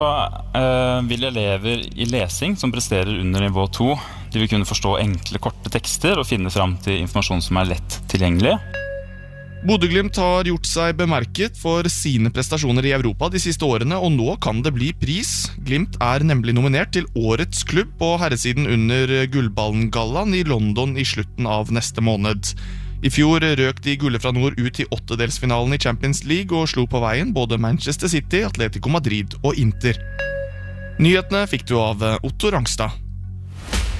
Vil elever i lesing som presterer under nivå 2, de vil kunne forstå enkle, korte tekster og finne fram til informasjon som lett tilgjengelig. Bodø/Glimt har gjort seg bemerket for sine prestasjoner i Europa de siste årene, og nå kan det bli pris. Glimt er nemlig nominert til Årets klubb på herresiden under Gullballen-gallaen i London i slutten av neste måned. I fjor røk de gule fra nord ut i åttedelsfinalen i Champions League og slo på veien både Manchester City, Atletico Madrid og Inter. Nyhetene fikk du av Otto Rangstad.